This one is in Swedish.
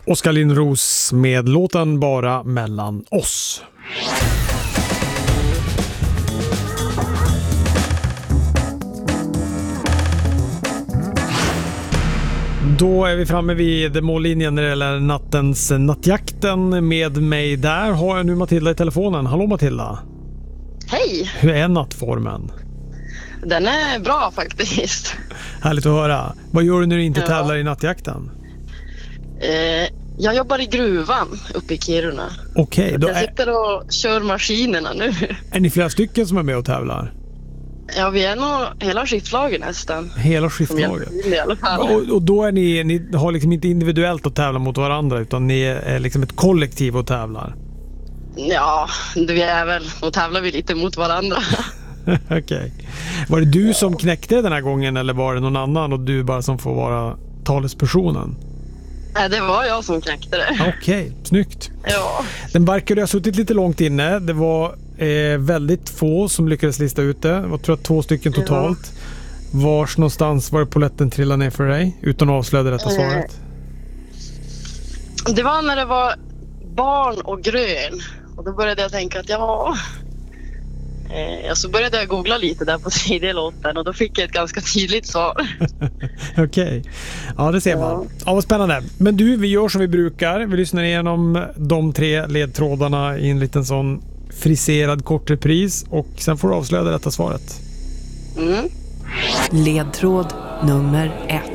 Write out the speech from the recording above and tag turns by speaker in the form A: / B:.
A: Oskar Lindros med låten Bara mellan oss. Då är vi framme vid mållinjen när det gäller nattens nattjakten. Med mig där har jag nu Matilda i telefonen. Hallå Matilda.
B: Hej!
A: Hur är nattformen?
B: Den är bra faktiskt.
A: Härligt att höra. Vad gör du när du inte tävlar i nattjakten?
B: Jag jobbar i gruvan uppe i Kiruna.
A: Okej, då
B: jag sitter och kör maskinerna nu.
A: Är ni flera stycken som är med och tävlar?
B: Ja, vi är nog hela skiftlaget nästan.
A: Hela skiftlaget?
B: I alla fall.
A: Och då är ni har liksom inte individuellt att tävla mot varandra, utan ni är liksom ett kollektiv och tävlar?
B: Ja, vi är väl, och tävlar vi lite mot varandra.
A: Okej. Var det du som knäckte den här gången eller var det någon annan och du bara som får vara talespersonen?
B: Nej, det var jag som knäckte det.
A: Okej, snyggt.
B: Ja.
A: Den verkar ha suttit lite långt inne. Det var väldigt få som lyckades lista ut det. Jag tror att 2 stycken totalt. Ja. Vars någonstans var det polletten trillade ner för dig? Utan att avslöja detta svaret.
B: Det var när det var barn och grön. Och då började jag tänka att så började jag googla lite där på tidiga låten och då fick jag ett ganska tydligt svar.
A: Okej. Ja, det ser man. Ja, vad spännande. Men du, vi gör som vi brukar. Vi lyssnar igenom de 3 ledtrådarna i en liten sån friserad kortrepris och sen får du avslöja detta svaret.
C: Ledtråd nummer 1.